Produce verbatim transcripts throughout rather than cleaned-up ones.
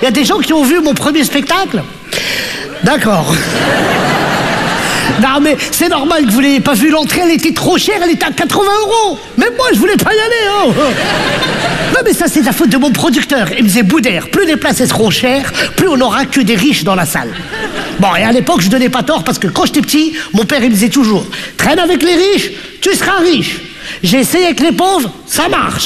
Il y a des gens qui ont vu mon premier spectacle. D'accord. Non mais c'est normal que vous l'ayez pas vu, l'entrée elle était trop chère, elle était à quatre-vingts euros. Même moi je voulais pas y aller. Oh. Non mais ça c'est la faute de mon producteur. Il me disait Boudère, plus les places elles seront chères, plus on aura que des riches dans la salle. Bon et à l'époque je donnais pas tort parce que quand j'étais petit, mon père il me disait toujours traîne avec les riches, tu seras riche. J'ai essayé avec les pauvres, ça marche.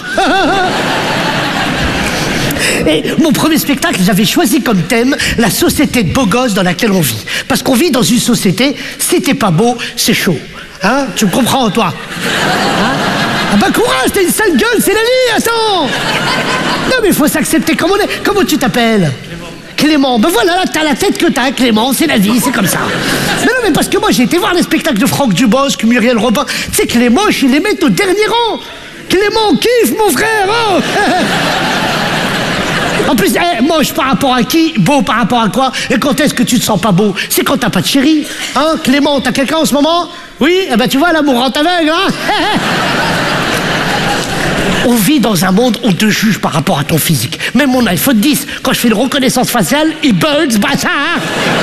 Et mon premier spectacle, j'avais choisi comme thème la société de beaux gosses dans laquelle on vit. Parce qu'on vit dans une société, si t'es pas beau, c'est chaud. Hein? Tu me comprends, toi? Hein? Ah bah courage, t'as une sale gueule, c'est la vie, attends! Non mais il faut s'accepter comme on est. Comment tu t'appelles? Clément. Ben voilà, t'as la tête que t'as, Clément, c'est la vie, c'est comme ça. Mais non, mais parce que moi, j'ai été voir les spectacles de Franck Dubosc, Muriel Robin. Tu sais que les moches, ils les mettent au dernier rang. Clément, kiffe, mon frère, oh. En plus, eh, moche par rapport à qui? Beau par rapport à quoi? Et quand est-ce que tu te sens pas beau? C'est quand t'as pas de chérie. Hein, Clément, t'as quelqu'un en ce moment? Oui? Eh ben tu vois, l'amour rend aveugle, hein. On vit dans un monde où on te juge par rapport à ton physique. Même mon iPhone dix, quand je fais une reconnaissance faciale, il bug, ce bâtard.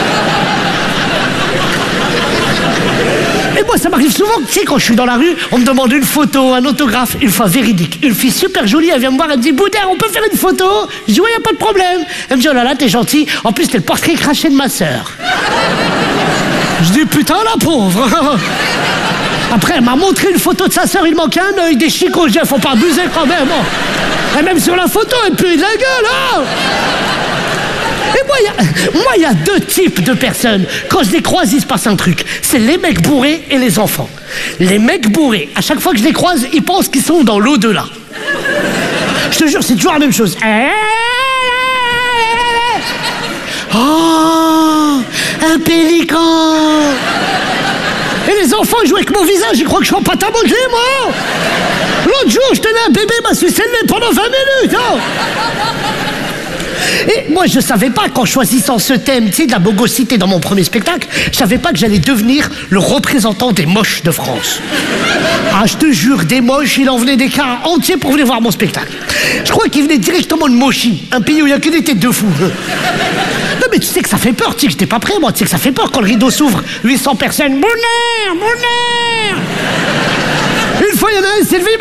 Et moi, ça m'arrive souvent, tu sais, quand je suis dans la rue, on me demande une photo, un autographe, une fois véridique. Une fille super jolie, elle vient me voir, elle me dit « Boudère, on peut faire une photo ?» Je dis « Ouais, y a pas de problème. » Elle me dit « Oh là là, t'es gentil. En plus, t'es le portrait craché de ma sœur. » Je dis « Putain, la pauvre. » Après, elle m'a montré une photo de sa sœur, il manquait un œil, des chicots, je dis « Faut pas abuser quand même. » Et même sur la photo, elle pue de la gueule, hein. Et moi, il y a deux types de personnes. Quand je les croise, il se passe un truc. C'est les mecs bourrés et les enfants. Les mecs bourrés, à chaque fois que je les croise, ils pensent qu'ils sont dans l'au-delà. Je te jure, c'est toujours la même chose. Oh, un pélican. Et les enfants, ils jouent avec mon visage, ils croient que je suis en pâte à modeler, moi. L'autre jour, je tenais un bébé, m'a sucé le nez pendant vingt minutes. Oh. Et moi, je savais pas, qu'en choisissant ce thème, tu sais, de la bogosité dans mon premier spectacle, je savais pas que j'allais devenir le représentant des moches de France. Ah, je te jure, des moches, il en venait des cars entiers pour venir voir mon spectacle. Je crois qu'il venait directement de Mochi, un pays où il y a que des têtes de fous. Non, mais tu sais que ça fait peur, tu sais que j'étais pas prêt, moi, tu sais que ça fait peur quand le rideau s'ouvre. huit cents personnes, mon air, mon air. Une fois, il y en a un, c'est levé,